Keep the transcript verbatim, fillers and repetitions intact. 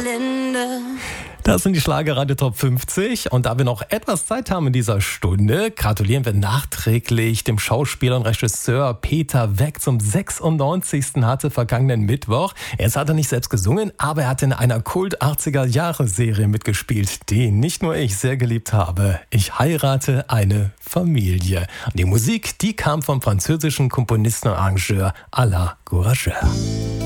Linde. Das sind die Schlagerradio Top fünfzig und da wir noch etwas Zeit haben in dieser Stunde, gratulieren wir nachträglich dem Schauspieler und Regisseur Peter Weck zum sechsundneunzigsten hatte vergangenen Mittwoch. Erst hat er nicht selbst gesungen, aber er hat in einer Kult-achtziger-Jahre-Serie mitgespielt, die nicht nur ich sehr geliebt habe. Ich heirate eine Familie. Und die Musik, die kam vom französischen Komponisten und Arrangeur Alain Gourageur.